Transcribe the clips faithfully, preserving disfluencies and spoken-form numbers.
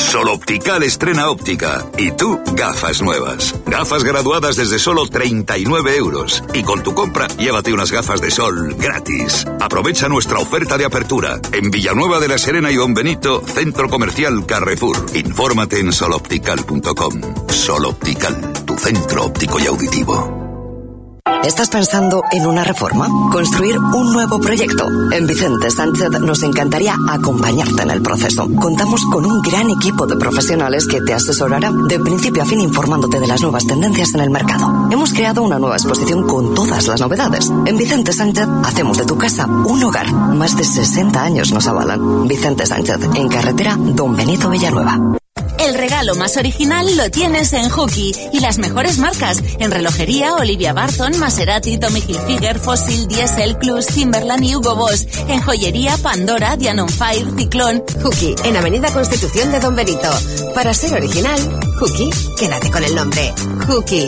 Sol Optical estrena óptica. Y tú, gafas nuevas. Gafas graduadas desde solo treinta y nueve euros. Y con tu compra, llévate unas gafas de sol gratis. Aprovecha nuestra oferta de apertura. En Villanueva de la Serena y Don Benito, Centro Comercial Carrefour. Infórmate en sol optical punto com. Sol Optical, tu centro óptico y auditivo. ¿Estás pensando en una reforma? ¿Construir un nuevo proyecto? En Vicente Sánchez nos encantaría acompañarte en el proceso. Contamos con un gran equipo de profesionales que te asesorará de principio a fin informándote de las nuevas tendencias en el mercado. Hemos creado una nueva exposición con todas las novedades. En Vicente Sánchez hacemos de tu casa un hogar. Más de sesenta años nos avalan. Vicente Sánchez, en carretera Don Benito Villanueva. El regalo más original lo tienes en Hooky y las mejores marcas en relojería: Olivia Barton, Maserati, Tommy Hilfiger, Fossil, Diesel, Clus, Timberland y Hugo Boss. En joyería: Pandora, Diane on Fire, Ciclón. Hooky, en Avenida Constitución de Don Benito. Para ser original, Hooky, quédate con el nombre. Hooky.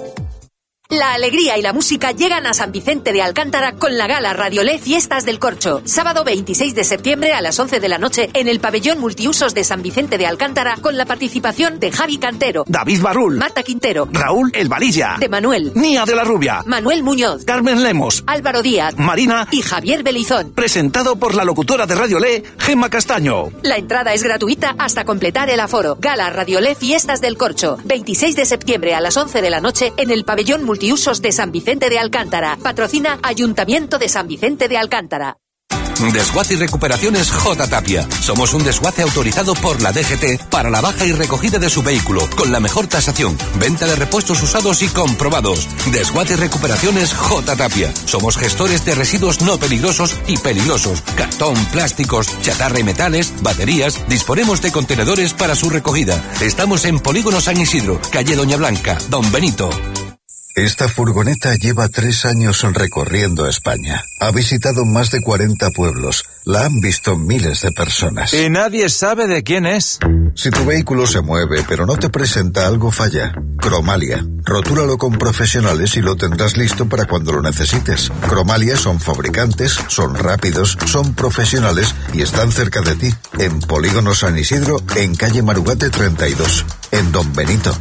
La alegría y la música llegan a San Vicente de Alcántara con la gala Radiolé Fiestas del Corcho. Sábado veintiséis de septiembre a las once de la noche en el pabellón multiusos de San Vicente de Alcántara, con la participación de Javi Cantero, David Barrul, Marta Quintero, Raúl El Valilla, de Manuel, Nia de la Rubia, Manuel Muñoz, Carmen Lemos, Álvaro Díaz, Marina y Javier Belizón. Presentado por la locutora de Radiolé, Gemma Castaño. La entrada es gratuita hasta completar el aforo. Gala Radiolé Fiestas del Corcho, veintiséis de septiembre a las once de la noche en el pabellón multiusos de San Vicente de Alcántara. Patrocina Ayuntamiento de San Vicente de Alcántara. Desguace y Recuperaciones J. Tapia. Somos un desguace autorizado por la D G T para la baja y recogida de su vehículo, con la mejor tasación, venta de repuestos usados y comprobados. Desguace y Recuperaciones J. Tapia. Somos gestores de residuos no peligrosos y peligrosos: cartón, plásticos, chatarra y metales, baterías. Disponemos de contenedores para su recogida. Estamos en Polígono San Isidro, calle Doña Blanca, Don Benito. Esta furgoneta lleva tres años recorriendo España. Ha visitado más de cuarenta pueblos. La han visto miles de personas. Y nadie sabe de quién es. Si tu vehículo se mueve pero no te presenta, algo falla. Cromalia. Rotúralo con profesionales y lo tendrás listo para cuando lo necesites. Cromalia son fabricantes, son rápidos, son profesionales y están cerca de ti. En Polígono San Isidro, en calle Marugate treinta y dos. En Don Benito.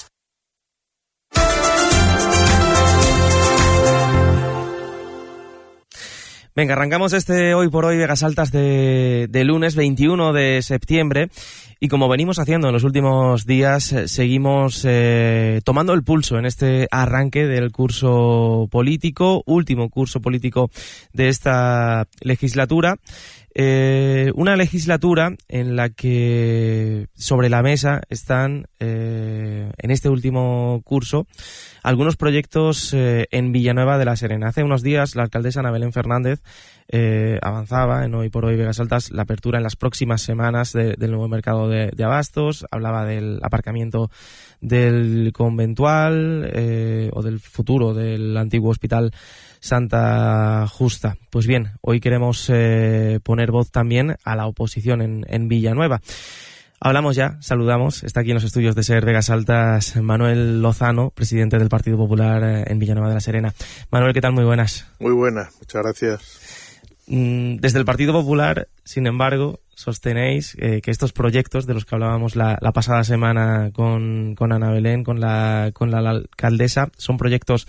Venga, arrancamos este Hoy por Hoy Vegas Altas de, de lunes veintiuno de septiembre y como venimos haciendo en los últimos días, eh, seguimos eh, tomando el pulso en este arranque del curso político, último curso político de esta legislatura. Eh, una legislatura en la que sobre la mesa están, eh, en este último curso, algunos proyectos eh, en Villanueva de la Serena. Hace unos días la alcaldesa Ana Belén Fernández eh, avanzaba en Hoy por Hoy Vegas Altas la apertura en las próximas semanas de, del nuevo mercado de, de abastos. Hablaba del aparcamiento del conventual eh, o del futuro del antiguo hospital Santa Justa. Pues bien, hoy queremos eh, poner voz también a la oposición en, en Villanueva. Hablamos ya, saludamos, está aquí en los estudios de SER Vegas Altas Manuel Lozano, presidente del Partido Popular en Villanueva de la Serena. Manuel, ¿qué tal? Muy buenas. Muy buenas, muchas gracias. Desde el Partido Popular, sin embargo, sostenéis eh, que estos proyectos de los que hablábamos la, la pasada semana con, con Ana Belén, con la, con la, la alcaldesa, son proyectos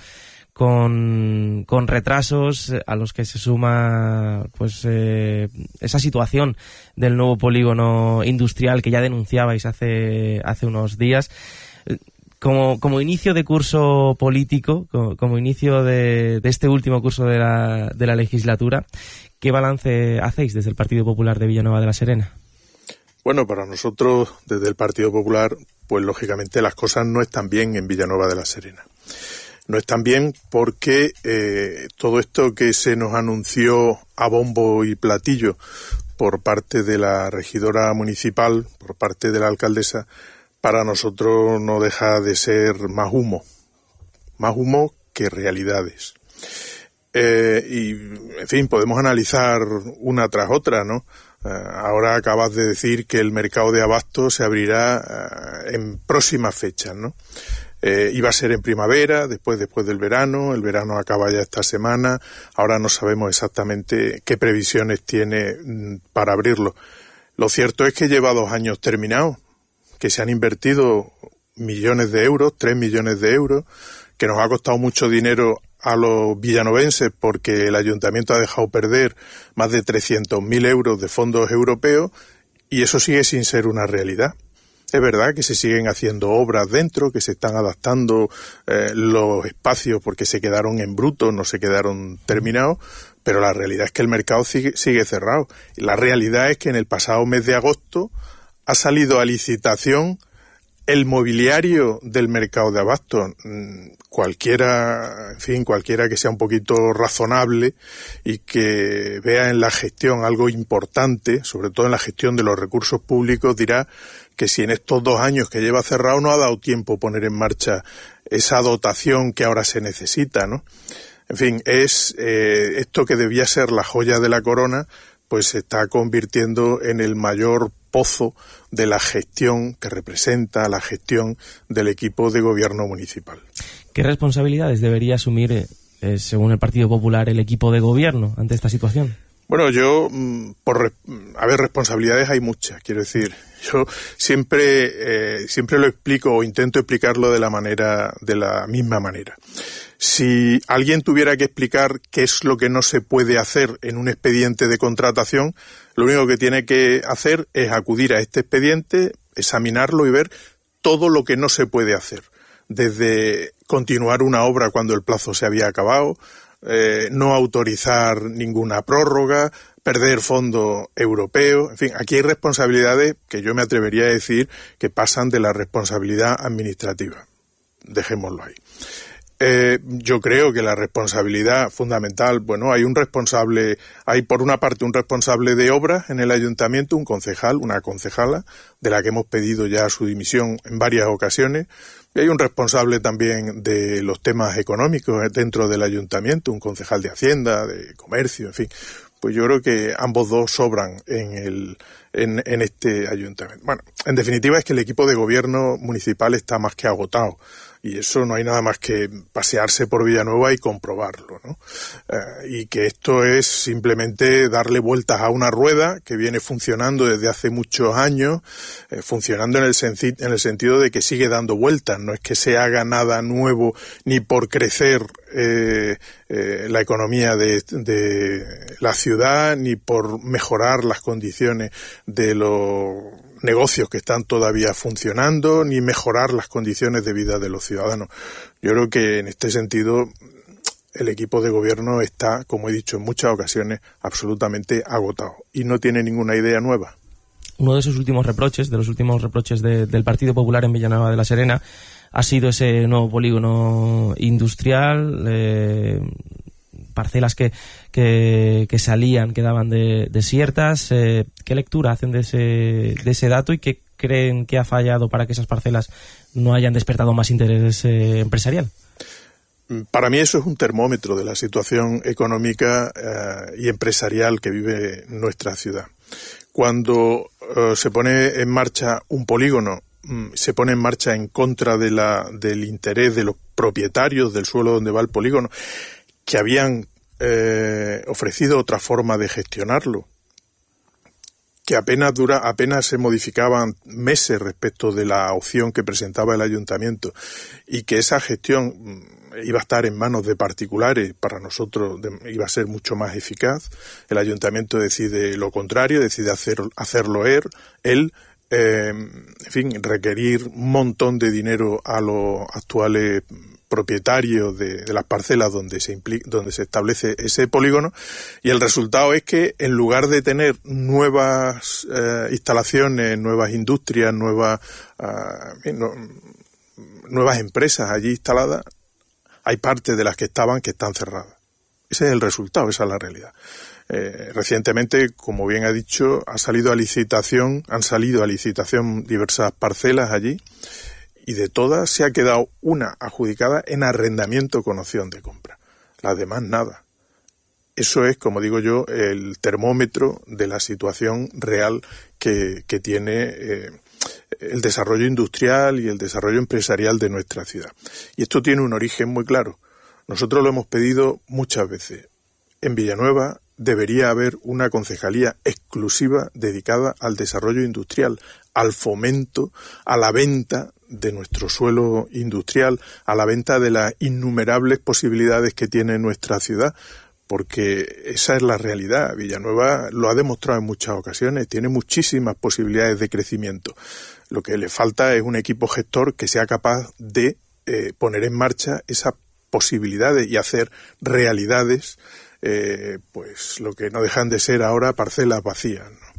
con, con retrasos a los que se suma pues eh, esa situación del nuevo polígono industrial que ya denunciabais hace, hace unos días. Como, como inicio de curso político, como, como inicio de, de este último curso de la, de la legislatura, ¿qué balance hacéis desde el Partido Popular de Villanueva de la Serena? Bueno, para nosotros, desde el Partido Popular, pues lógicamente las cosas no están bien en Villanueva de la Serena. No están bien porque eh, todo esto que se nos anunció a bombo y platillo por parte de la regidora municipal, por parte de la alcaldesa, para nosotros no deja de ser más humo, más humo que realidades. Eh, y, en fin, podemos analizar una tras otra, ¿no? Eh, ahora acabas de decir que el mercado de abastos se abrirá eh, en próximas fechas, ¿no? Eh, iba a ser en primavera, después después del verano, el verano acaba ya esta semana, ahora no sabemos exactamente qué previsiones tiene mm, para abrirlo. Lo cierto es que lleva dos años terminado. que se han invertido millones de euros, tres millones de euros, que nos ha costado mucho dinero a los villanovenses porque el ayuntamiento ha dejado perder más de trescientos mil euros de fondos europeos, y eso sigue sin ser una realidad. Es verdad que se siguen haciendo obras dentro, que se están adaptando eh, los espacios porque se quedaron en bruto, no se quedaron terminados, pero la realidad es que el mercado sigue, sigue cerrado. La realidad es que en el pasado mes de agosto ha salido a licitación el mobiliario del mercado de abastos. Cualquiera, en fin, cualquiera que sea un poquito razonable y que vea en la gestión algo importante, sobre todo en la gestión de los recursos públicos, dirá que si en estos dos años que lleva cerrado no ha dado tiempo poner en marcha esa dotación que ahora se necesita, ¿no? En fin, es eh, esto que debía ser la joya de la corona, pues se está convirtiendo en el mayor pozo de la gestión que representa la gestión del equipo de gobierno municipal. ¿Qué responsabilidades debería asumir, eh, según el Partido Popular, el equipo de gobierno ante esta situación? Bueno, yo, por a ver, responsabilidades hay muchas, quiero decir, yo siempre, eh, siempre lo explico o intento explicarlo de la manera, de la misma manera. Si alguien tuviera que explicar qué es lo que no se puede hacer en un expediente de contratación, lo único que tiene que hacer es acudir a este expediente, examinarlo y ver todo lo que no se puede hacer. Desde continuar una obra cuando el plazo se había acabado, eh, no autorizar ninguna prórroga, perder fondos europeos, en fin, aquí hay responsabilidades que yo me atrevería a decir que pasan de la responsabilidad administrativa. Dejémoslo ahí. Eh, yo creo que la responsabilidad fundamental, bueno, hay un responsable, hay por una parte un responsable de obras en el ayuntamiento, un concejal, una concejala, de la que hemos pedido ya su dimisión en varias ocasiones, y hay un responsable también de los temas económicos dentro del ayuntamiento, un concejal de Hacienda, de Comercio, en fin. Pues yo creo que ambos dos sobran en el en, en este ayuntamiento. Bueno, en definitiva es que el equipo de gobierno municipal está más que agotado. Y eso no hay nada más que pasearse por Villanueva y comprobarlo, ¿no? Eh, y que esto es simplemente darle vueltas a una rueda que viene funcionando desde hace muchos años, eh, funcionando en el, senci- en el sentido de que sigue dando vueltas, no es que se haga nada nuevo ni por crecer eh, eh, la economía de, de la ciudad, ni por mejorar las condiciones de los negocios que están todavía funcionando, ni mejorar las condiciones de vida de los ciudadanos. Yo creo que en este sentido el equipo de gobierno está, como he dicho en muchas ocasiones, absolutamente agotado y no tiene ninguna idea nueva. Uno de esos últimos reproches, de los últimos reproches de, del Partido Popular en Villanueva de la Serena, ha sido ese nuevo polígono industrial, eh, parcelas que, que, que salían, quedaban de, desiertas. Eh, ¿Qué lectura hacen de ese, de ese dato y qué creen que ha fallado para que esas parcelas no hayan despertado más interés eh, empresarial? Para mí eso es un termómetro de la situación económica eh, y empresarial que vive nuestra ciudad. Cuando eh, se pone en marcha un polígono, se pone en marcha en contra de la, del interés de los propietarios del suelo donde va el polígono, que habían eh, ofrecido otra forma de gestionarlo, que apenas dura, apenas se modificaban meses respecto de la opción que presentaba el ayuntamiento, y que esa gestión iba a estar en manos de particulares, para nosotros de, iba a ser mucho más eficaz. El ayuntamiento decide lo contrario, decide hacer, hacerlo él, él eh, en fin, requerir un montón de dinero a los actuales propietarios de, de las parcelas donde se implica, donde se establece ese polígono, y el resultado es que en lugar de tener nuevas eh, instalaciones, nuevas industrias, nuevas uh, no, nuevas empresas allí instaladas, hay partes de las que estaban que están cerradas. Ese es el resultado, esa es la realidad. Eh, recientemente, como bien ha dicho, ha salido a licitación, han salido a licitación diversas parcelas allí, y de todas se ha quedado una adjudicada en arrendamiento con opción de compra. Las demás nada. Eso es, como digo yo, el termómetro de la situación real que, que tiene eh, el desarrollo industrial y el desarrollo empresarial de nuestra ciudad. Y esto tiene un origen muy claro. Nosotros lo hemos pedido muchas veces. En Villanueva debería haber una concejalía exclusiva dedicada al desarrollo industrial, al fomento, a la venta de nuestro suelo industrial, a la venta de las innumerables posibilidades que tiene nuestra ciudad, porque esa es la realidad. Villanueva lo ha demostrado en muchas ocasiones, tiene muchísimas posibilidades de crecimiento. Lo que le falta es un equipo gestor que sea capaz de eh, poner en marcha esas posibilidades y hacer realidades, eh, pues lo que no dejan de ser ahora parcelas vacías, ¿no?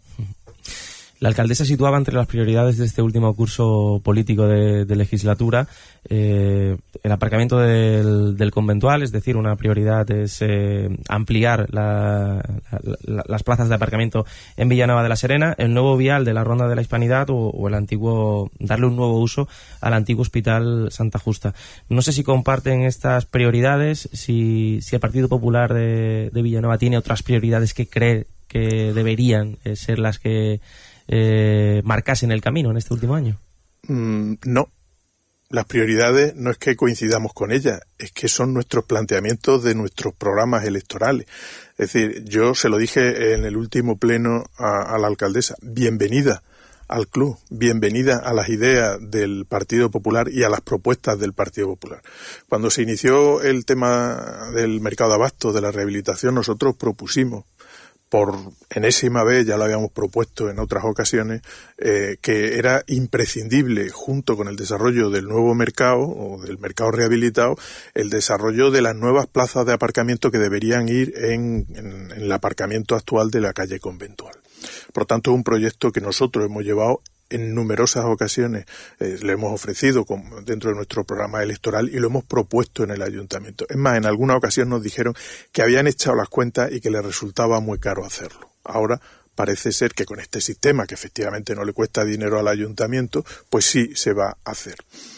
La alcaldesa situaba entre las prioridades de este último curso político de, de legislatura eh, el aparcamiento del, del conventual, es decir, una prioridad es eh, ampliar la, la, las plazas de aparcamiento en Villanueva de la Serena, el nuevo vial de la Ronda de la Hispanidad o, o el antiguo, darle un nuevo uso al antiguo Hospital Santa Justa. No sé si comparten estas prioridades, si, si el Partido Popular de, de Villanueva tiene otras prioridades que cree que deberían eh, ser las que Eh, marcasen el camino en este último año. Mm, no, las prioridades no es que coincidamos con ellas, es que son nuestros planteamientos de nuestros programas electorales. Es decir, yo se lo dije en el último pleno a, a la alcaldesa, bienvenida al club, bienvenida a las ideas del Partido Popular y a las propuestas del Partido Popular. Cuando se inició el tema del mercado de abastos, de la rehabilitación, nosotros propusimos, por enésima vez, ya lo habíamos propuesto en otras ocasiones, eh, que era imprescindible, junto con el desarrollo del nuevo mercado, o del mercado rehabilitado, el desarrollo de las nuevas plazas de aparcamiento que deberían ir en, en, en el aparcamiento actual de la calle Conventual. Por tanto, es un proyecto que nosotros hemos llevado en numerosas ocasiones, eh, le hemos ofrecido como dentro de nuestro programa electoral y lo hemos propuesto en el ayuntamiento. Es más, en alguna ocasión nos dijeron que habían echado las cuentas y que les resultaba muy caro hacerlo. Ahora parece ser que con este sistema, que efectivamente no le cuesta dinero al ayuntamiento, pues sí se va a hacer.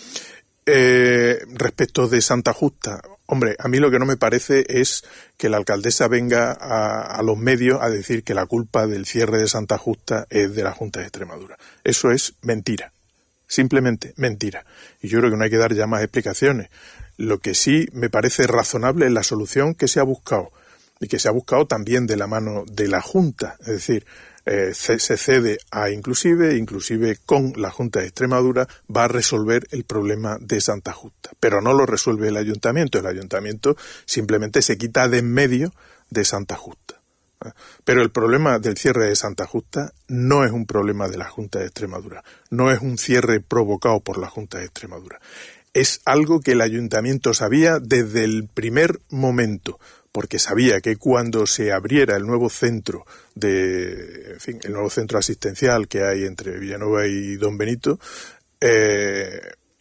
Eh, respecto de Santa Justa, hombre, a mí lo que no me parece es que la alcaldesa venga a, a los medios a decir que la culpa del cierre de Santa Justa es de la Junta de Extremadura. Eso es mentira, simplemente mentira. Y yo creo que no hay que dar ya más explicaciones. Lo que sí me parece razonable es la solución que se ha buscado, y que se ha buscado también de la mano de la Junta, es decir, Eh, se cede a inclusive, inclusive con la Junta de Extremadura va a resolver el problema de Santa Justa, pero no lo resuelve el ayuntamiento, el ayuntamiento simplemente se quita de en medio de Santa Justa. Pero el problema del cierre de Santa Justa no es un problema de la Junta de Extremadura, no es un cierre provocado por la Junta de Extremadura, es algo que el ayuntamiento sabía desde el primer momento, porque sabía que cuando se abriera el nuevo centro de, en fin, el nuevo centro asistencial que hay entre Villanueva y Don Benito, eh,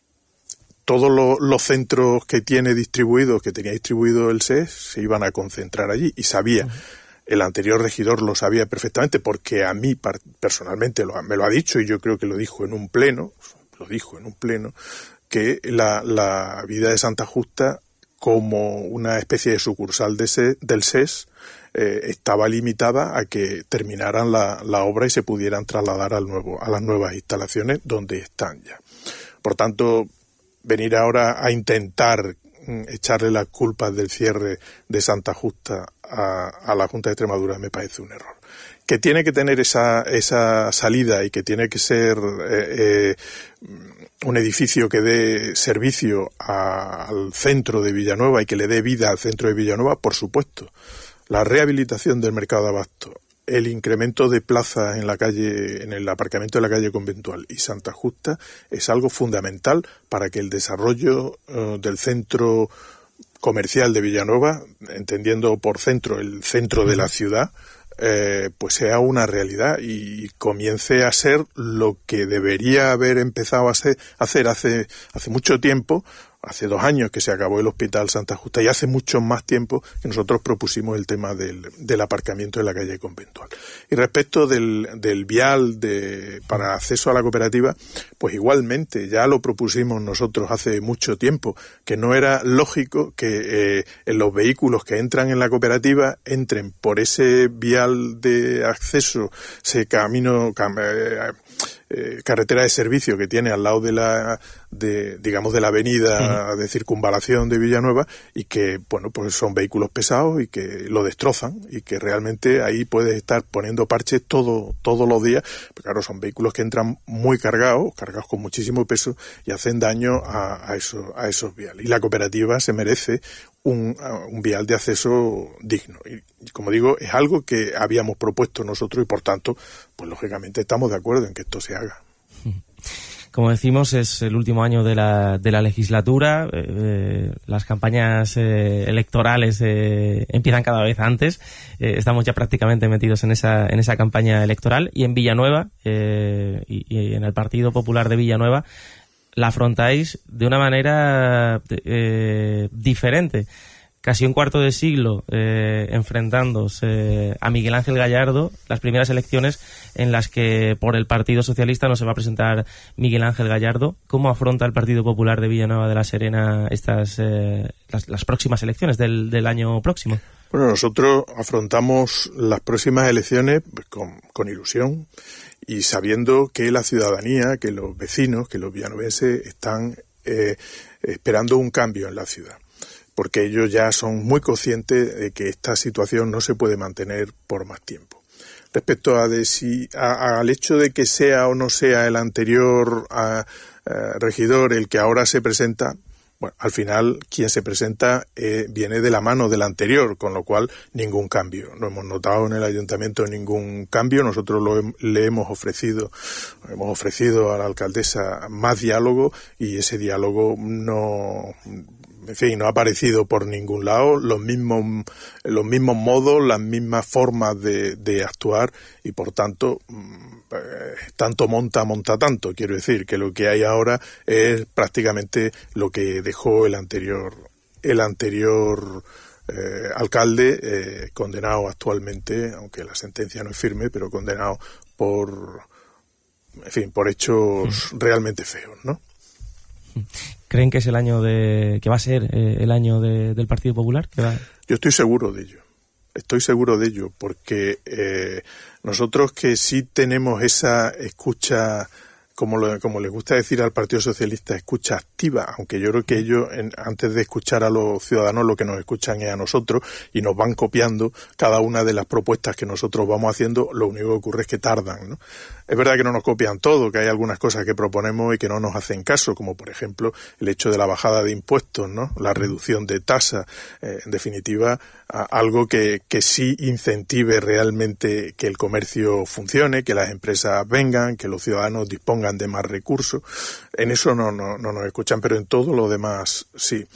todos los, los centros que tiene distribuidos, que tenía distribuido el S E S, se iban a concentrar allí, y sabía, uh-huh. El anterior regidor lo sabía perfectamente, porque a mí personalmente lo, me lo ha dicho, y yo creo que lo dijo en un pleno, lo dijo en un pleno, que la, la vida de Santa Justa, como una especie de sucursal de ese, del S E S, eh, estaba limitada a que terminaran la, la obra y se pudieran trasladar al nuevo, a las nuevas instalaciones donde están ya. Por tanto, venir ahora a intentar mm, echarle las culpas del cierre de Santa Justa a, a la Junta de Extremadura me parece un error. Que tiene que tener esa, esa salida y que tiene que ser eh, eh, un edificio que dé servicio a, al centro de Villanueva y que le dé vida al centro de Villanueva, por supuesto. La rehabilitación del mercado de abasto, el incremento de plazas en la calle, en el aparcamiento de la calle Conventual y Santa Justa es algo fundamental para que el desarrollo uh, del centro comercial de Villanueva, entendiendo por centro el centro de la ciudad, Eh, pues sea una realidad y comience a ser lo que debería haber empezado a ser, a hacer hace, hace mucho tiempo, hace dos años que se acabó el Hospital Santa Justa y hace mucho más tiempo que nosotros propusimos el tema del, del aparcamiento en la calle Conventual. Y respecto del, del vial de, para acceso a la cooperativa, pues igualmente ya lo propusimos nosotros hace mucho tiempo, que no era lógico que eh, en los vehículos que entran en la cooperativa entren por ese vial de acceso, ese camino, cam, eh, eh, carretera de servicio que tiene al lado de la de, digamos, de la avenida uh-huh. de circunvalación de Villanueva, y que, bueno, pues son vehículos pesados y que lo destrozan, y que realmente ahí puedes estar poniendo parches todo, todos los días, pero claro, son vehículos que entran muy cargados, cargados con muchísimo peso, y hacen daño a, a, esos, a esos viales. Y la cooperativa se merece un, un vial de acceso digno. Y, como digo, es algo que habíamos propuesto nosotros y, por tanto, pues lógicamente estamos de acuerdo en que esto se haga. Como decimos, es el último año de la, de la legislatura. Eh, las campañas eh, electorales eh, empiezan cada vez antes. Eh, estamos ya prácticamente metidos en esa, en esa campaña electoral. Y en Villanueva, eh, y, y en el Partido Popular de Villanueva, la afrontáis de una manera eh, diferente. Casi un cuarto de siglo eh, enfrentándose a Miguel Ángel Gallardo, las primeras elecciones en las que por el Partido Socialista no se va a presentar Miguel Ángel Gallardo. ¿Cómo afronta el Partido Popular de Villanueva de la Serena estas eh, las, las próximas elecciones del, del año próximo? Bueno, nosotros afrontamos las próximas elecciones con, con ilusión y sabiendo que la ciudadanía, que los vecinos, que los villanovenses están eh, esperando un cambio en la ciudad, porque ellos ya son muy conscientes de que esta situación no se puede mantener por más tiempo. Respecto a de si a, al hecho de que sea o no sea el anterior a, a regidor el que ahora se presenta, bueno, al final quien se presenta eh, viene de la mano del anterior, con lo cual ningún cambio. No hemos notado en el ayuntamiento ningún cambio. Nosotros lo, le hemos ofrecido, hemos ofrecido a la alcaldesa más diálogo, y ese diálogo no... En fin, no ha aparecido por ningún lado, los mismos, los mismos modos, las mismas formas de, de actuar, y por tanto, eh, tanto monta, monta tanto. Quiero decir que lo que hay ahora es prácticamente lo que dejó el anterior, el anterior eh, alcalde, eh, condenado actualmente, aunque la sentencia no es firme, pero condenado por, en fin, por hechos sí. realmente feos, ¿no? ¿Creen que es el año de que va a ser eh, el año de, del Partido Popular? ¿Que va? Yo estoy seguro de ello. Estoy seguro de ello porque eh, nosotros que sí tenemos esa escucha, como, lo, como les gusta decir al Partido Socialista, escucha activa, aunque yo creo que ellos, en, antes de escuchar a los ciudadanos, lo que nos escuchan es a nosotros y nos van copiando cada una de las propuestas que nosotros vamos haciendo. Lo único que ocurre es que tardan, ¿no? Es verdad que no nos copian todo, que hay algunas cosas que proponemos y que no nos hacen caso, como por ejemplo el hecho de la bajada de impuestos, ¿no? La reducción de tasas, eh, en definitiva, a, algo que, que sí incentive realmente que el comercio funcione, que las empresas vengan, que los ciudadanos dispongan de más recursos. En eso no, no, no nos escuchan, pero en todo lo demás sí.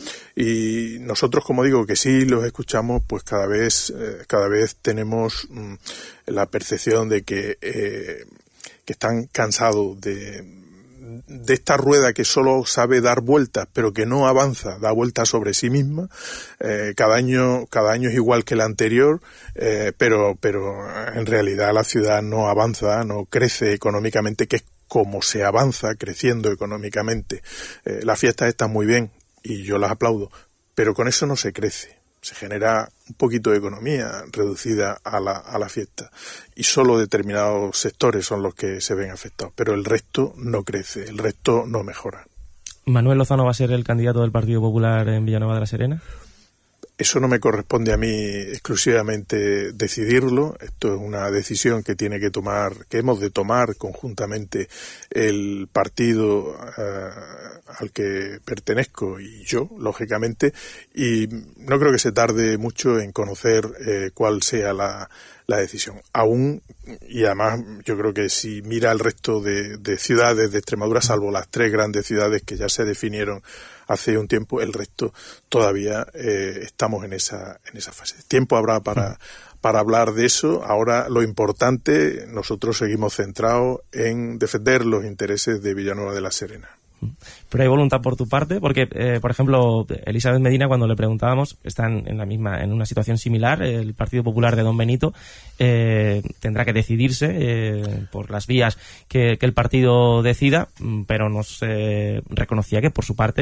Y nosotros, como digo, que sí los escuchamos, pues cada vez, eh, cada vez tenemos mm, la percepción de que eh, que están cansados de, de esta rueda que solo sabe dar vueltas, pero que no avanza, da vueltas sobre sí misma. Eh, cada año, cada año es igual que el anterior, eh, pero, pero en realidad la ciudad no avanza, no crece económicamente, que es como se avanza creciendo económicamente. Eh, las fiestas están muy bien y yo las aplaudo, pero con eso no se crece. Se genera un poquito de economía reducida a la, a la fiesta, y solo determinados sectores son los que se ven afectados, pero el resto no crece, el resto no mejora. ¿Manuel Lozano va a ser el candidato del Partido Popular en Villanueva de la Serena? Eso no me corresponde a mí exclusivamente decidirlo. Esto es una decisión que tiene que tomar, que hemos de tomar conjuntamente el partido uh, al que pertenezco y yo, lógicamente, y no creo que se tarde mucho en conocer eh, cuál sea la, la decisión. Aún, y además yo creo que si mira el resto de, de ciudades de Extremadura, salvo las tres grandes ciudades que ya se definieron hace un tiempo, el resto todavía eh, estamos en esa en esa fase. Tiempo habrá para para hablar de eso. Ahora lo importante, nosotros seguimos centrados en defender los intereses de Villanueva de la Serena. Pero hay voluntad por tu parte, porque, eh, por ejemplo, Elizabeth Medina, cuando le preguntábamos, están en la misma, en una situación similar. El Partido Popular de Don Benito eh, tendrá que decidirse eh, por las vías que, que el partido decida, pero nos eh, reconocía que por su parte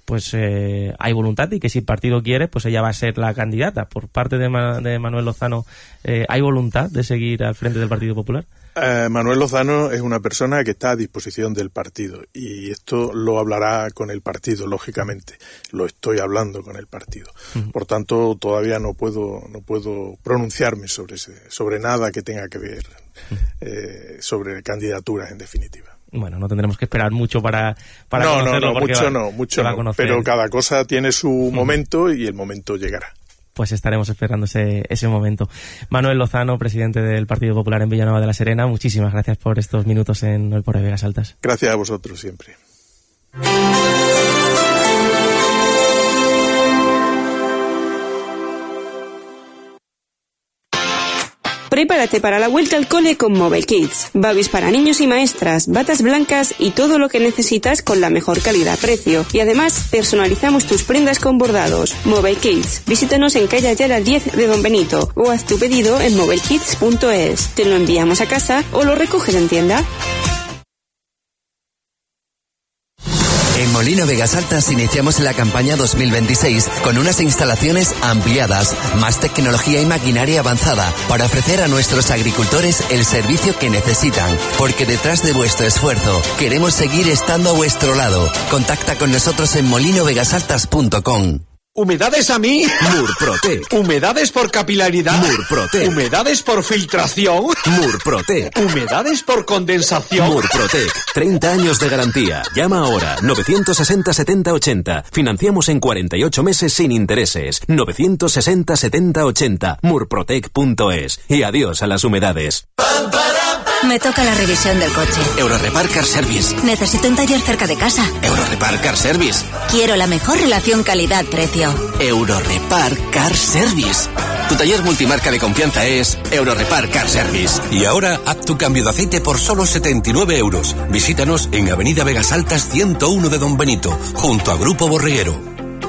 pues eh, hay voluntad y que si el partido quiere, pues ella va a ser la candidata. Por parte de, Ma- de Manuel Lozano, eh, ¿hay voluntad de seguir al frente del Partido Popular? Eh, Manuel Lozano es una persona que está a disposición del partido y esto lo hablará con el partido, lógicamente. Lo estoy hablando con el partido. Uh-huh. Por tanto, todavía no puedo no puedo pronunciarme sobre ese, sobre nada que tenga que ver uh-huh. eh, sobre candidaturas en definitiva. Bueno, no tendremos que esperar mucho para, para no, conocerlo. No, no, mucho va, no, mucho no. Pero cada cosa tiene su uh-huh. momento y el momento llegará. Pues estaremos esperando ese, ese momento. Manuel Lozano, presidente del Partido Popular en Villanueva de la Serena, muchísimas gracias por estos minutos en Hoy por Hoy Vegas Altas. Gracias a vosotros siempre. Prepárate para la vuelta al cole con Mobile Kids. Babys para niños y maestras, batas blancas y todo lo que necesitas con la mejor calidad-precio. Y además, personalizamos tus prendas con bordados. Mobile Kids. Visítanos en calle Ayala diez de Don Benito o haz tu pedido en mobile kids punto es. Te lo enviamos a casa o lo recoges en tienda. En Molino Vegas Altas iniciamos la campaña dos mil veintiséis con unas instalaciones ampliadas, más tecnología y maquinaria avanzada para ofrecer a nuestros agricultores el servicio que necesitan, porque detrás de vuestro esfuerzo queremos seguir estando a vuestro lado. Contacta con nosotros en molino vegas altas punto com. ¿Humedades a mí? Murprotec. ¿Humedades por capilaridad? Murprotec. ¿Humedades por filtración? Murprotec. ¿Humedades por condensación? Murprotec. treinta años de garantía. Llama ahora. novecientos sesenta setenta ochenta. Financiamos en cuarenta y ocho meses sin intereses. novecientos sesenta setenta ochenta. murprotec punto es. Y adiós a las humedades. Me toca la revisión del coche. Eurorepar Car Service. Necesito un taller cerca de casa. Eurorepar Car Service. Quiero la mejor relación calidad-precio. Eurorepar Car Service. Tu taller multimarca de confianza es Eurorepar Car Service. Y ahora, haz tu cambio de aceite por solo setenta y nueve euros. Visítanos en Avenida Vegas Altas ciento uno de Don Benito, junto a Grupo Borreguero.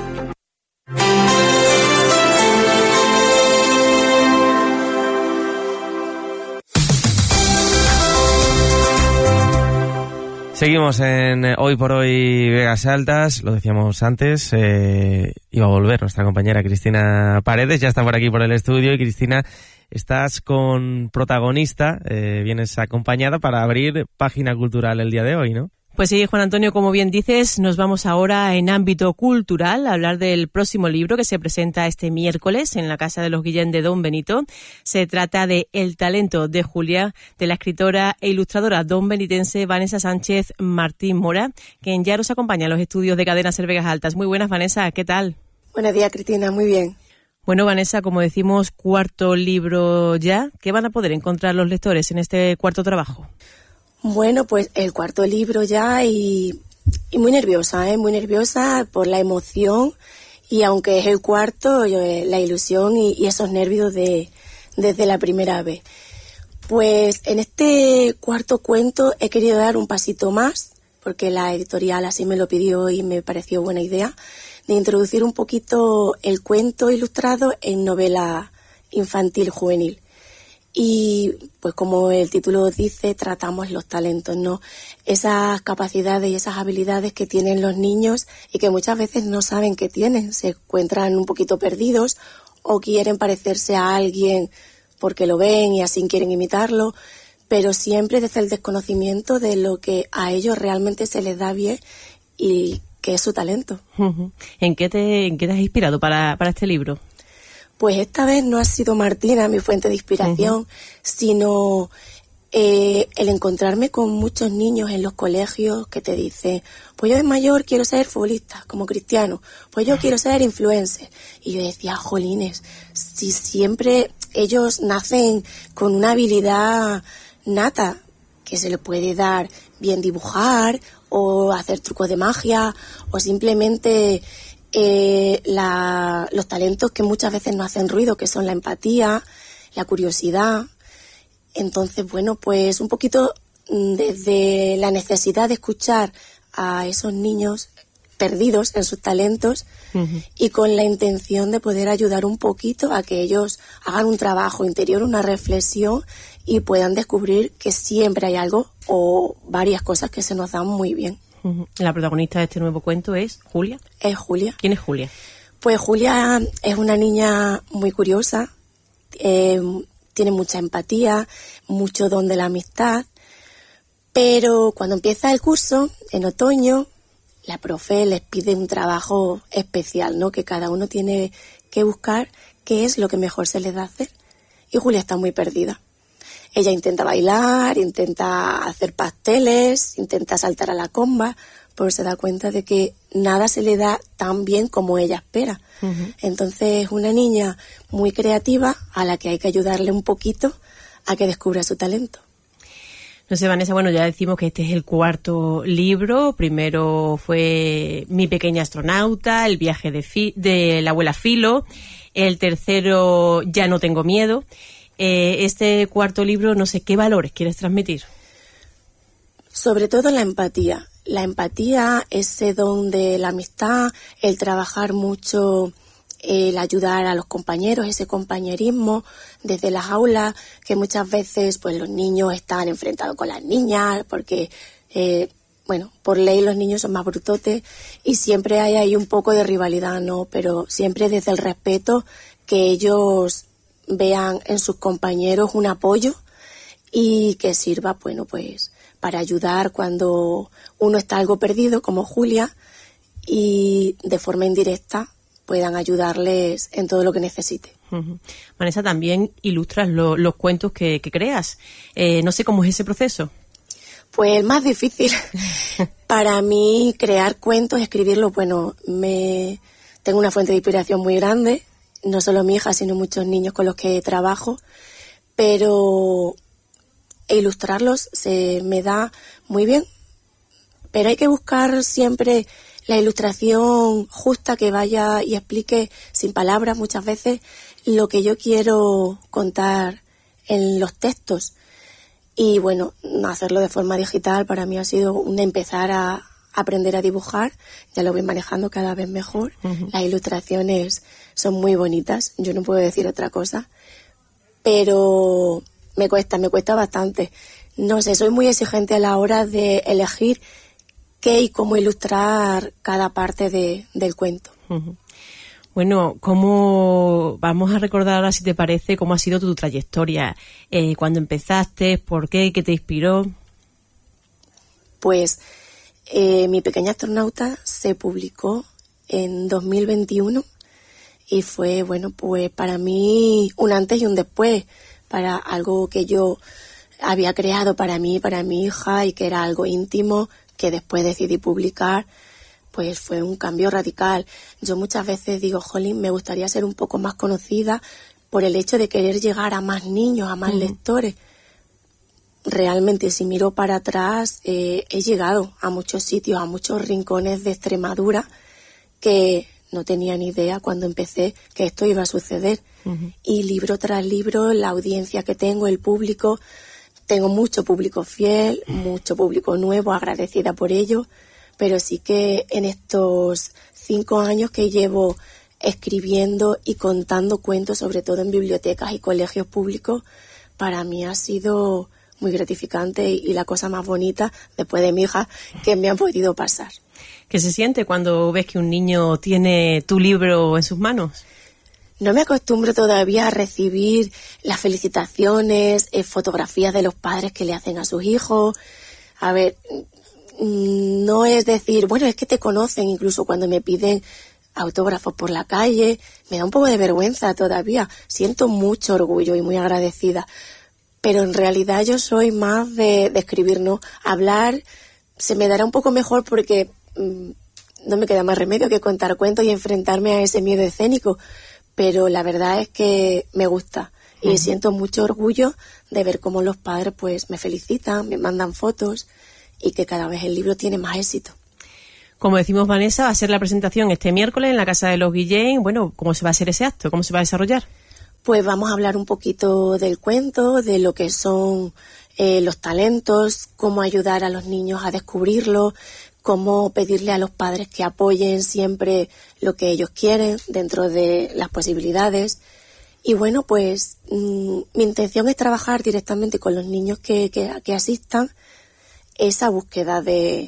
Seguimos en Hoy por Hoy Vegas Altas, lo decíamos antes, eh, iba a volver nuestra compañera Cristina Paredes, ya está por aquí por el estudio. Y Cristina, estás con protagonista, eh, vienes acompañada para abrir Página Cultural el día de hoy, ¿no? Pues sí, Juan Antonio, como bien dices, nos vamos ahora en ámbito cultural a hablar del próximo libro que se presenta este miércoles en la Casa de los Guillén de Don Benito. Se trata de El talento de Julia, de la escritora e ilustradora donbenitense Vanessa Sánchez Martín Mora, quien ya nos acompaña en los estudios de Cadena Ser Vegas Altas. Muy buenas, Vanessa, ¿qué tal? Buenos días, Cristina, muy bien. Bueno, Vanessa, como decimos, cuarto libro ya. ¿Qué van a poder encontrar los lectores en este cuarto trabajo? Bueno, pues el cuarto libro ya y, y muy nerviosa, ¿eh? Muy nerviosa por la emoción y aunque es el cuarto, yo, eh, la ilusión y, y esos nervios de desde la primera vez. Pues en este cuarto cuento he querido dar un pasito más, porque la editorial así me lo pidió y me pareció buena idea, de introducir un poquito el cuento ilustrado en novela infantil juvenil. Y pues como el título dice, tratamos los talentos, ¿no? Esas capacidades y esas habilidades que tienen los niños y que muchas veces no saben que tienen, se encuentran un poquito perdidos o quieren parecerse a alguien porque lo ven y así quieren imitarlo, pero siempre desde el desconocimiento de lo que a ellos realmente se les da bien y que es su talento. ¿En qué te, en qué te has inspirado para, para este libro? Pues esta vez no ha sido Martina mi fuente de inspiración, uh-huh. sino eh, el encontrarme con muchos niños en los colegios que te dicen, pues yo de mayor quiero ser futbolista, como Cristiano, pues yo quiero ser influencer. Y yo decía, jolines, si siempre ellos nacen con una habilidad nata, que se les puede dar bien dibujar, o hacer trucos de magia, o simplemente... Eh, la, los talentos que muchas veces nos hacen ruido, que son la empatía, la curiosidad. Entonces, bueno, pues un poquito desde la necesidad de escuchar a esos niños perdidos en sus talentos uh-huh. y con la intención de poder ayudar un poquito a que ellos hagan un trabajo interior, una reflexión y puedan descubrir que siempre hay algo o varias cosas que se nos dan muy bien. Uh-huh. La protagonista de este nuevo cuento es Julia. Es Julia. ¿Quién es Julia? Pues Julia es una niña muy curiosa, eh, tiene mucha empatía, mucho don de la amistad, pero cuando empieza el curso, en otoño, la profe les pide un trabajo especial, ¿no? Que cada uno tiene que buscar qué es lo que mejor se les da hacer. Y Julia está muy perdida. Ella intenta bailar, intenta hacer pasteles, intenta saltar a la comba, pero se da cuenta de que nada se le da tan bien como ella espera. Uh-huh. Entonces es una niña muy creativa a la que hay que ayudarle un poquito a que descubra su talento. No sé, Vanessa, bueno, ya decimos que este es el cuarto libro. Primero fue Mi pequeña astronauta, El viaje de, Fi- de la abuela Filo. El tercero, Ya no tengo miedo. Eh, este cuarto libro, no sé, ¿qué valores quieres transmitir? Sobre todo la empatía. La empatía, ese don de la amistad, el trabajar mucho, el ayudar a los compañeros, ese compañerismo desde las aulas, que muchas veces pues los niños están enfrentados con las niñas, porque, eh, bueno, por ley los niños son más brutotes y siempre hay ahí un poco de rivalidad, ¿no? Pero siempre desde el respeto, que ellos vean en sus compañeros un apoyo y que sirva, bueno, pues para ayudar cuando uno está algo perdido, como Julia, y de forma indirecta puedan ayudarles en todo lo que necesite. Uh-huh. Vanessa, también ilustras lo, los cuentos que, que creas. Eh, no sé cómo es ese proceso. Pues el más difícil. Para mí, crear cuentos, escribirlos, bueno, me tengo una fuente de inspiración muy grande, no solo mi hija, sino muchos niños con los que trabajo, pero ilustrarlos se me da muy bien, pero hay que buscar siempre la ilustración justa que vaya y explique sin palabras muchas veces lo que yo quiero contar en los textos. Y bueno, hacerlo de forma digital para mí ha sido un empezar a aprender a dibujar, ya lo voy manejando cada vez mejor. Uh-huh. Las ilustraciones son muy bonitas, yo no puedo decir otra cosa, pero me cuesta, me cuesta bastante. No sé, soy muy exigente a la hora de elegir qué y cómo ilustrar cada parte de, del cuento. Uh-huh. Bueno, ¿cómo vamos a recordar ahora, si te parece, cómo ha sido tu trayectoria? Eh, ¿Cuándo empezaste? ¿Por qué? ¿Qué te inspiró? Pues eh, Mi pequeña astronauta se publicó en dos mil veintiuno y fue, bueno, pues para mí un antes y un después, para algo que yo había creado para mí, para mi hija, y que era algo íntimo, que después decidí publicar. Pues fue un cambio radical. Yo muchas veces digo, jolín, me gustaría ser un poco más conocida por el hecho de querer llegar a más niños, a más mm. lectores. Realmente, si miro para atrás, eh, he llegado a muchos sitios, a muchos rincones de Extremadura que no tenía ni idea cuando empecé que esto iba a suceder. Uh-huh. Y libro tras libro, la audiencia que tengo, el público, tengo mucho público fiel, mucho público nuevo, agradecida por ello. Pero sí que en estos cinco años que llevo escribiendo y contando cuentos, sobre todo en bibliotecas y colegios públicos, para mí ha sido muy gratificante y la cosa más bonita, después de mi hija, que me ha podido pasar. ¿Qué se siente cuando ves que un niño tiene tu libro en sus manos? No me acostumbro todavía a recibir las felicitaciones, eh, fotografías de los padres que le hacen a sus hijos. A ver, no es decir, bueno, es que te conocen, incluso cuando me piden autógrafos por la calle, me da un poco de vergüenza todavía. Siento mucho orgullo y muy agradecida, pero en realidad yo soy más de, de escribir, ¿no? Hablar se me dará un poco mejor porque mmm, no me queda más remedio que contar cuentos y enfrentarme a ese miedo escénico, pero la verdad es que me gusta y uh-huh. siento mucho orgullo de ver cómo los padres pues me felicitan, me mandan fotos y que cada vez el libro tiene más éxito. Como decimos, Vanessa, va a ser la presentación este miércoles en la Casa de los Guillén. Bueno, ¿cómo se va a hacer ese acto? ¿Cómo se va a desarrollar? Pues vamos a hablar un poquito del cuento, de lo que son eh, los talentos, cómo ayudar a los niños a descubrirlo, cómo pedirle a los padres que apoyen siempre lo que ellos quieren dentro de las posibilidades. Y bueno, pues mmm, mi intención es trabajar directamente con los niños que, que, que asistan esa búsqueda de,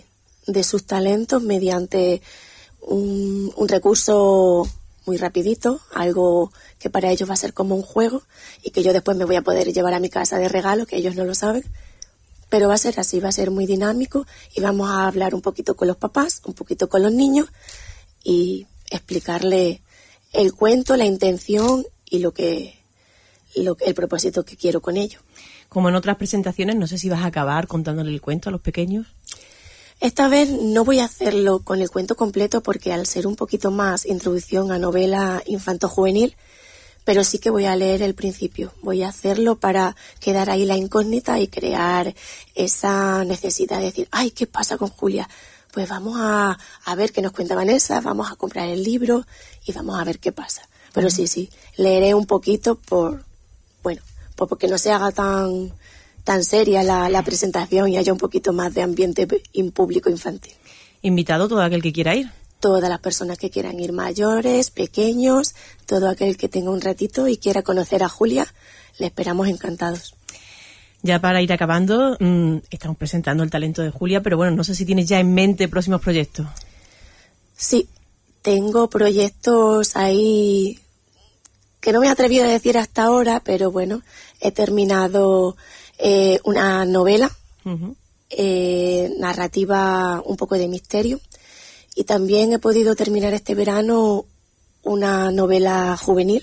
de sus talentos mediante un, un recurso muy rapidito, algo que para ellos va a ser como un juego y que yo después me voy a poder llevar a mi casa de regalo, que ellos no lo saben. Pero va a ser así, va a ser muy dinámico y vamos a hablar un poquito con los papás, un poquito con los niños y explicarle el cuento, la intención y lo que, lo, el propósito que quiero con ello. Como en otras presentaciones, no sé si vas a acabar contándole el cuento a los pequeños. Esta vez no voy a hacerlo con el cuento completo porque al ser un poquito más introducción a novela infanto-juvenil, pero sí que voy a leer el principio. Voy a hacerlo para quedar ahí la incógnita y crear esa necesidad de decir, ay, ¿qué pasa con Julia? Pues vamos a, a ver qué nos cuenta Vanessa, vamos a comprar el libro y vamos a ver qué pasa. Pero uh-huh. sí, sí, leeré un poquito por, bueno, por porque no se haga tan, tan seria la, la presentación y haya un poquito más de ambiente en público infantil. ¿Invitado todo aquel que quiera ir? Todas las personas que quieran ir, mayores, pequeños, todo aquel que tenga un ratito y quiera conocer a Julia, le esperamos encantados. Ya para ir acabando, mmm, estamos presentando el talento de Julia, pero bueno, no sé si tienes ya en mente próximos proyectos. Sí, tengo proyectos ahí que no me he atrevido a decir hasta ahora, pero bueno, he terminado eh, una novela, uh-huh. eh, narrativa un poco de misterio. Y también he podido terminar este verano una novela juvenil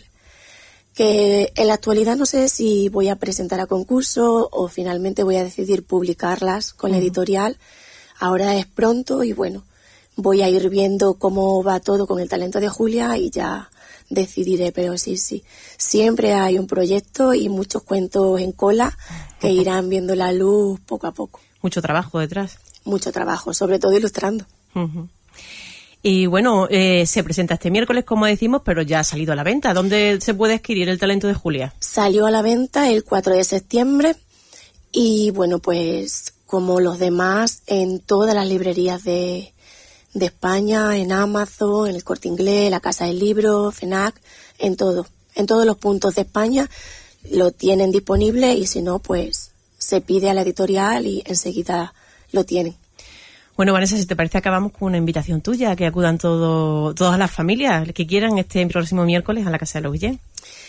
que en la actualidad no sé si voy a presentar a concurso o finalmente voy a decidir publicarlas con la editorial. Ahora es pronto y bueno, voy a ir viendo cómo va todo con el talento de Julia y ya decidiré, pero sí, sí. Siempre hay un proyecto y muchos cuentos en cola que irán viendo la luz poco a poco. Mucho trabajo detrás. Mucho trabajo, sobre todo ilustrando. Uh-huh. Y bueno, eh, se presenta este miércoles, como decimos, pero ya ha salido a la venta. ¿Dónde se puede adquirir el talento de Julia? Salió a la venta el cuatro de septiembre y bueno, pues como los demás, en todas las librerías de, de España, en Amazon, en el Corte Inglés, la Casa del Libro, FNAC, en todo. En todos los puntos de España lo tienen disponible y si no, pues se pide a la editorial y enseguida lo tienen. Bueno, Vanessa, si te parece, acabamos con una invitación tuya, que acudan todo, todas las familias que quieran este próximo miércoles a la Casa de los Guillén.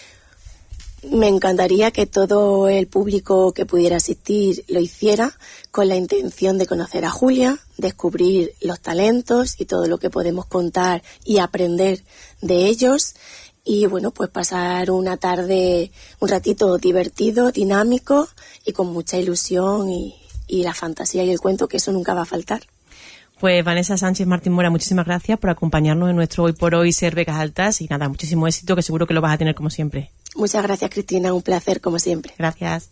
Me encantaría que todo el público que pudiera asistir lo hiciera con la intención de conocer a Julia, descubrir los talentos y todo lo que podemos contar y aprender de ellos y, bueno, pues pasar una tarde, un ratito divertido, dinámico y con mucha ilusión y, y la fantasía y el cuento, que eso nunca va a faltar. Pues Vanessa Sánchez Martín Mora, muchísimas gracias por acompañarnos en nuestro Hoy por Hoy Ser Vegas Altas y nada, muchísimo éxito, que seguro que lo vas a tener como siempre. Muchas gracias, Cristina, un placer como siempre. Gracias.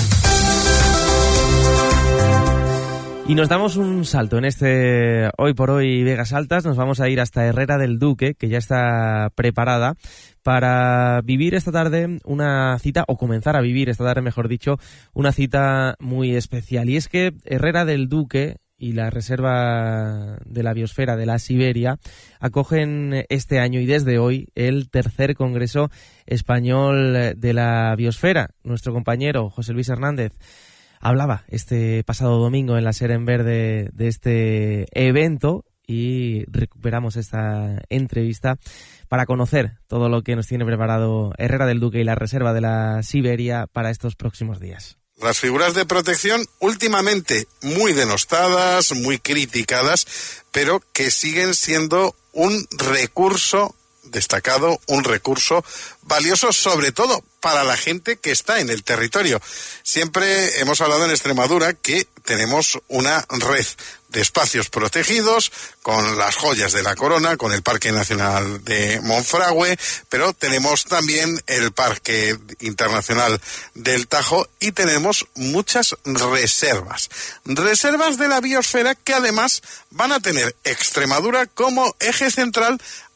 Y nos damos un salto en este Hoy por Hoy Vegas Altas, nos vamos a ir hasta Herrera del Duque, que ya está preparada para vivir esta tarde una cita, o comenzar a vivir esta tarde, mejor dicho, una cita muy especial. Y es que Herrera del Duque y la Reserva de la Biosfera de la Siberia acogen este año y desde hoy el tercer Congreso Español de la Biosfera. Nuestro compañero José Luis Hernández hablaba este pasado domingo en la SER en Verde de este evento y recuperamos esta entrevista para conocer todo lo que nos tiene preparado Herrera del Duque y la Reserva de la Siberia para estos próximos días. Las figuras de protección últimamente muy denostadas, muy criticadas, pero que siguen siendo un recurso destacado, un recurso valioso, sobre todo para la gente que está en el territorio. Siempre hemos hablado en Extremadura que tenemos una red de espacios protegidos con las joyas de la corona, con el Parque Nacional de Monfragüe, pero tenemos también el Parque Internacional del Tajo y tenemos muchas reservas. Reservas de la biosfera que además van a tener Extremadura como eje central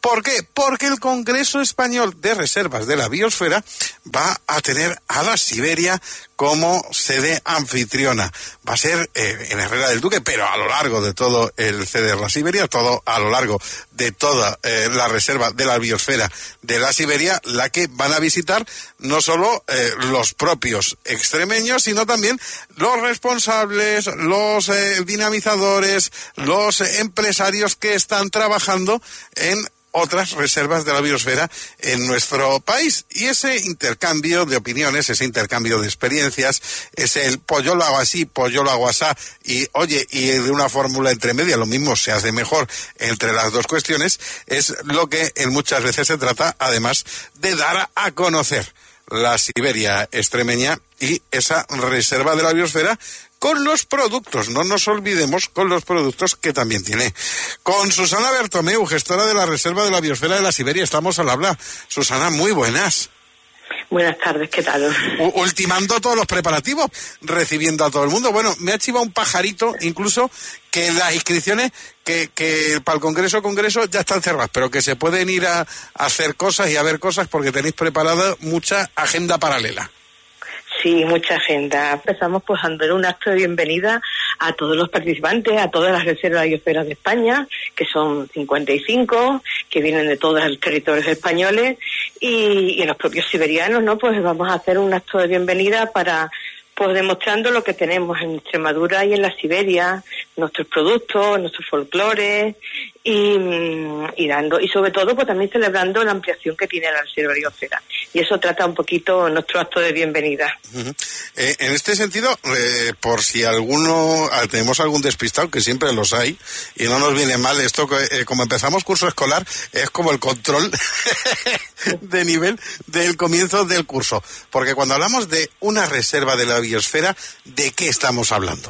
¿Por qué? Porque el Congreso Español de Reservas de la Biosfera va a tener a la Siberia como sede anfitriona. Va a ser eh, en Herrera del Duque, pero a lo largo de todo el C E D E R La Siberia, todo a lo largo de toda eh, la reserva de la biosfera de la Siberia, la que van a visitar no solo eh, los propios extremeños, sino también los responsables, los eh, dinamizadores, los eh, empresarios que están trabajando en otras reservas de la biosfera en nuestro país. Y ese intercambio de opiniones, ese intercambio de experiencias, es el pues yo lo hago así, pues yo lo hago así, y oye, y de una fórmula entre media, lo mismo se hace mejor entre las dos cuestiones, es lo que en muchas veces se trata, además de dar a conocer la Siberia extremeña y esa reserva de la biosfera con los productos, no nos olvidemos, con los productos que también tiene. Con Susana Bertomeu, gestora de la Reserva de la Biosfera de la Siberia, estamos al habla. Susana, muy buenas. Buenas tardes, ¿qué tal? U- ultimando todos los preparativos, recibiendo a todo el mundo. Bueno, me ha chivado un pajarito, incluso, que las inscripciones, que, que para el Congreso, Congreso ya están cerradas, pero que se pueden ir a, a hacer cosas y a ver cosas porque tenéis preparada mucha agenda paralela. Sí, mucha agenda. Empezamos pues a dar un acto de bienvenida a todos los participantes, a todas las reservas de biosferas de España, que son cincuenta y cinco, que vienen de todos los territorios españoles, y, y a los propios siberianos, ¿no? Pues vamos a hacer un acto de bienvenida para, pues demostrando lo que tenemos en Extremadura y en la Siberia, nuestros productos, nuestros folclores, y, y dando, y sobre todo pues también celebrando la ampliación que tiene la reserva de biosfera. Y eso trata un poquito nuestro acto de bienvenida. Uh-huh. Eh, en este sentido, eh, por si alguno, ah, tenemos algún despistado, que siempre los hay, y no nos viene mal esto, eh, como empezamos curso escolar, es como el control de nivel del comienzo del curso. Porque cuando hablamos de una reserva de la biosfera, ¿de qué estamos hablando?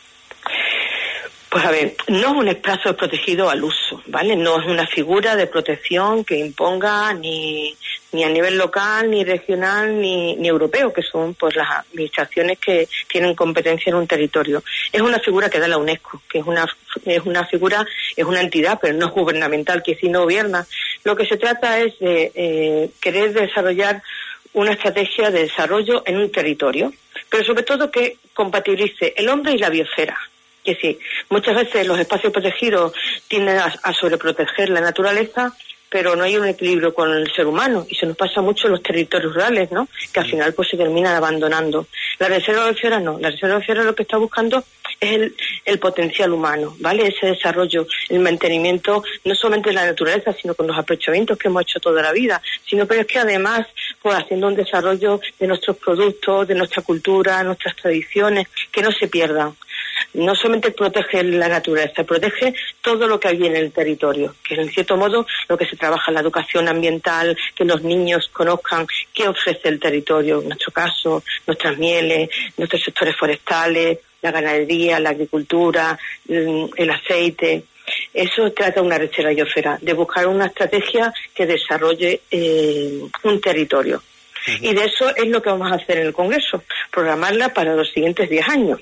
Pues a ver, no es un espacio protegido al uso, ¿vale? No es una figura de protección que imponga ni, ni a nivel local, ni regional, ni, ni europeo, que son pues las administraciones que tienen competencia en un territorio. Es una figura que da la UNESCO, que es una es una figura, es una entidad, pero no es gubernamental, que sí no gobierna. Lo que se trata es de eh, querer desarrollar una estrategia de desarrollo en un territorio, pero sobre todo que compatibilice el hombre y la biosfera. Que sí, muchas veces los espacios protegidos tienden a, a sobreproteger la naturaleza, pero no hay un equilibrio con el ser humano, y se nos pasa mucho en los territorios rurales, ¿no? Que al final pues se terminan abandonando. La reserva de biosfera no, la reserva de biosfera lo que está buscando es el, el potencial humano, ¿vale? Ese desarrollo, el mantenimiento, no solamente de la naturaleza, sino con los aprovechamientos que hemos hecho toda la vida, sino pero es que además, pues haciendo un desarrollo de nuestros productos, de nuestra cultura, nuestras tradiciones, que no se pierdan. No solamente protege la naturaleza, protege todo lo que hay en el territorio, que es en cierto modo lo que se trabaja en la educación ambiental, que los niños conozcan qué ofrece el territorio, en nuestro caso, nuestras mieles, nuestros sectores forestales, la ganadería, la agricultura, el aceite. Eso trata una reserva de biosfera, de buscar una estrategia que desarrolle eh, un territorio. Uh-huh. Y de eso es lo que vamos a hacer en el Congreso, programarla para los siguientes diez años.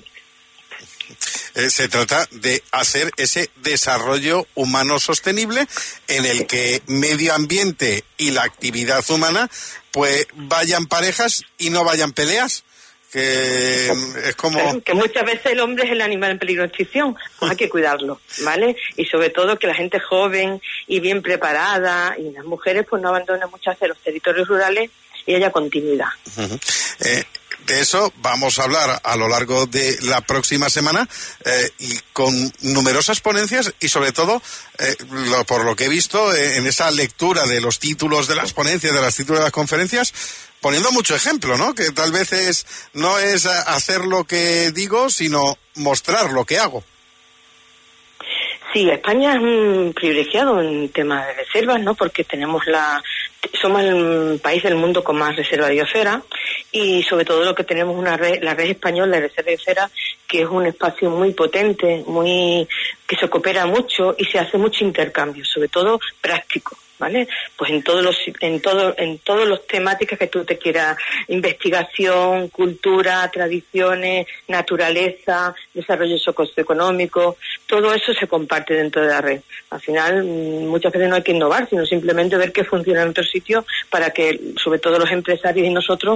Eh, se trata de hacer ese desarrollo humano sostenible en el que medio ambiente y la actividad humana pues vayan parejas y no vayan peleas, que es como... Que muchas veces el hombre es el animal en peligro de extinción, pues hay que cuidarlo, ¿vale? Y sobre todo que la gente joven y bien preparada, y las mujeres pues no abandonen muchas veces los territorios rurales y haya continuidad. Uh-huh. eh, De eso vamos a hablar a lo largo de la próxima semana eh, y con numerosas ponencias y sobre todo, eh, lo, por lo que he visto eh, en esa lectura de los títulos de las ponencias, de los títulos de las conferencias, poniendo mucho ejemplo, ¿no? Que tal vez es, no es hacer lo que digo, sino mostrar lo que hago. Sí, España es un privilegiado en temas de reservas, ¿no? Porque tenemos la, somos el país del mundo con más reserva de biosfera y sobre todo lo que tenemos una red, la red española de reserva de biosfera, que es un espacio muy potente, muy, que se coopera mucho y se hace mucho intercambio, sobre todo práctico. ¿Vale? Pues en todos los en todo en todos los temáticas que tú te quieras, investigación, cultura, tradiciones, naturaleza, desarrollo socioeconómico, todo eso se comparte dentro de la red. Al final, muchas veces no hay que innovar, sino simplemente ver qué funciona en otro sitio para que, sobre todo los empresarios y nosotros,